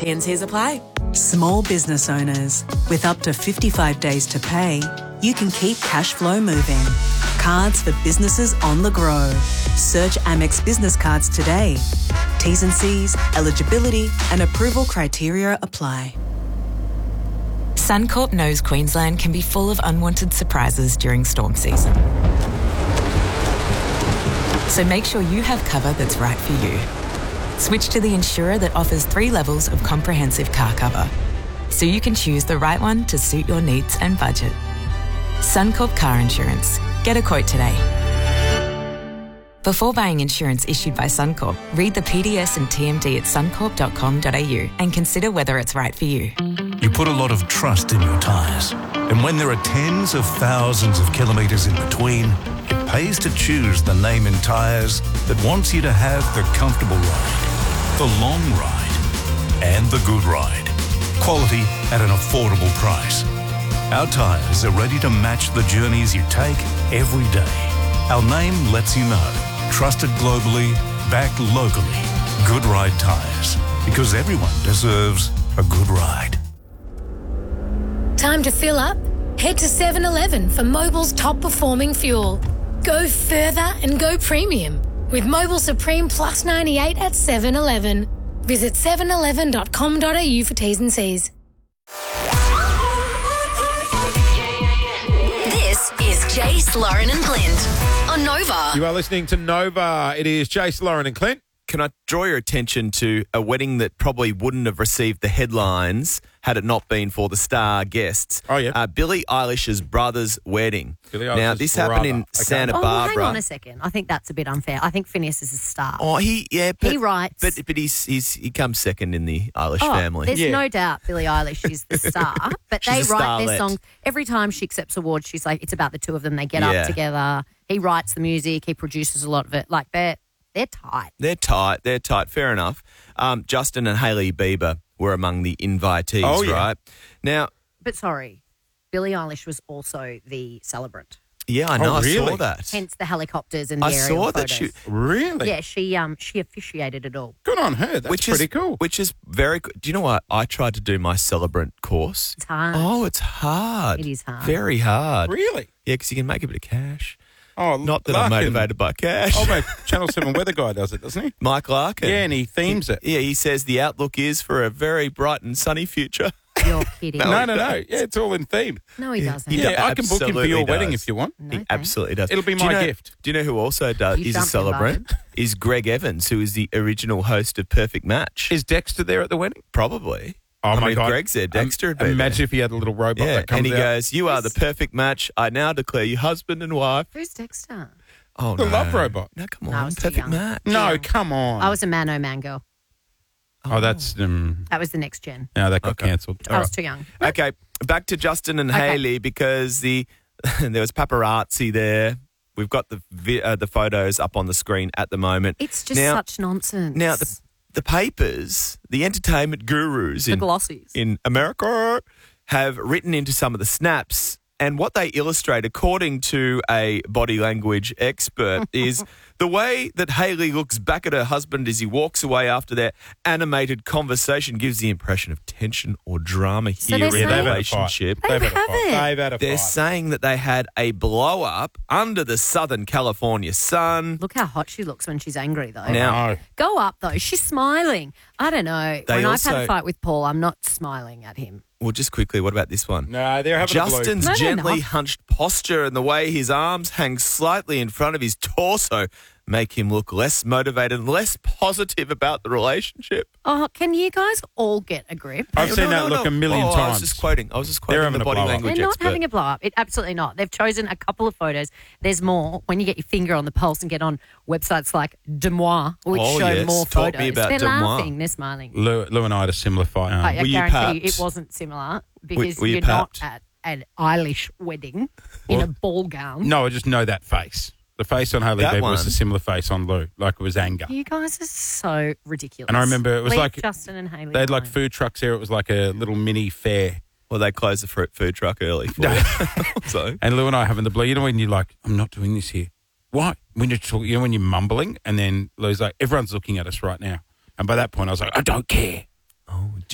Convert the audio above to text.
T&Cs apply. Small business owners, with up to 55 days to pay, you can keep cash flow moving. Cards for businesses on the go. Search Amex Business Cards today. T's and C's, eligibility and approval criteria apply. Suncorp knows Queensland can be full of unwanted surprises during storm season. So make sure you have cover that's right for you. Switch to the insurer that offers 3 levels of comprehensive car cover, so you can choose the right one to suit your needs and budget. Suncorp Car Insurance. Get a quote today. Before buying insurance issued by Suncorp, read the PDS and TMD at suncorp.com.au and consider whether it's right for you. You put a lot of trust in your tyres, and when there are tens of thousands of kilometres in between, it pays to choose the name in tyres that wants you to have the comfortable ride, the long ride, and the good ride. Quality at an affordable price. Our tyres are ready to match the journeys you take every day. Our name lets you know. Trusted globally, backed locally. Good Ride Tyres. Because everyone deserves a good ride. Time to fill up? Head to 7-Eleven for Mobil's top performing fuel. Go further and go premium with Mobil Supreme Plus 98 at 7-Eleven. Visit 7eleven.com.au for T's and C's. This is Jace, Lauren and Clint on Nova. You are listening to Nova. It is Jace, Lauren and Clint. Can I draw your attention to a wedding that probably wouldn't have received the headlines had it not been for the star guests? Oh, yeah. Billie Eilish's brother's wedding. Billie Now, Eilish's this happened in brother. Okay. Santa Hang Barbara. on a second. I think that's a bit unfair. I think Phineas is a star. Oh, he writes. But he comes second in the Eilish family. There's no doubt Billie Eilish is the star. But they She's a write their starlet. songs. Every time she accepts awards, she's like, it's about the two of them. They get up together. He writes the music. He produces a lot of it. Like, they're tight. They're tight. Fair enough. Justin and Hailey Bieber were among the invitees, right? Now, But sorry, Billie Eilish was also the celebrant. yeah, I know. really? I saw that. Hence the helicopters and the I aerial saw that photos. Really? Yeah, she officiated it all. Good on her. That's pretty cool. Which is very good. Do you know what? I tried to do my celebrant course. It's hard. Oh, it's hard. It is hard. Very hard. Really? Yeah, because you can make a bit of cash. Oh, Not that I'm Larkin. motivated by cash. Oh, mate, Channel 7 weather guy does it, doesn't he? Mike Larkin. Yeah, and he themes it. Yeah, he says the outlook is for a very bright and sunny future. You're kidding. No. Yeah, it's all in theme. No, he doesn't. He Yeah, I can book him for your absolutely wedding does. if you want. No, He thanks. absolutely does. It'll be Do you my know- gift. Do you know who also does? You Is a shan't be celebrant? Is Greg Evans, who is the original host of Perfect Match. Is Dexter there at the wedding? Probably. Oh, I my mean, God. Greg's there. Dexter would be Imagine there. if he had a little robot Yeah, that comes and he out. goes, "You are the perfect match. I now declare you husband and wife." Who's Dexter? Oh, The no. love robot. No, come No, I on. was too Perfect young. match. No, come on. I was a Man O Man girl. Oh, that's... That was the next gen. no, that got Okay. cancelled. I was too young. Okay, back to Justin and Okay. Hailey because there was paparazzi there. We've got the photos up on the screen at the moment. It's just Now- such nonsense. Now, the papers, the entertainment gurus the in glossies. America have written into some of the snaps, and what they illustrate, according to a body language expert, is the way that Hailey looks back at her husband as he walks away after their animated conversation gives the impression of tension or drama So here they're in the saying- relationship. They haven't. They've had a They're fight. saying that they had a blow up under the Southern California sun. Look how hot she looks when she's angry, though. Now- No. Go up, though. She's smiling. I don't know. They When I've also- had a fight with Paul, I'm not smiling at him. Well, just quickly, what about this one? No, they're having Justin's No, they're gently not. hunched posture and the way his arms hang slightly in front of his torso make him look less motivated and less positive about the relationship. Oh, can you guys all get a grip? I've seen that look a million I was times. just quoting. I was just They're quoting having the a body blow-up. language They're not expert. having a blow up. Absolutely not. They've chosen a couple of photos. There's more. When you get your finger on the pulse and get on websites like Demois, which Oh, show yes. more Talk photos, me about they're Demois. laughing. They're smiling. Lou and I had a similar fight. I Were you guarantee you papped? it wasn't similar because Were you you're not papped? at an Eilish wedding in a ball gown. No, I just know that face. The face on Hailey That Bieber one. was a similar face on Lou, like it was anger. You guys are so ridiculous. And I remember it was Leave like Justin and Hailey. They had like alone. food trucks there. It was like a little mini fair. Well, they closed the food truck early for you. So And Lou and I having the blow. You know when you're like, I'm not doing this here. Why? When you're talking, you know when you're mumbling, and then Lou's like, everyone's looking at us right now. And by that point, I was like, I don't care. Oh,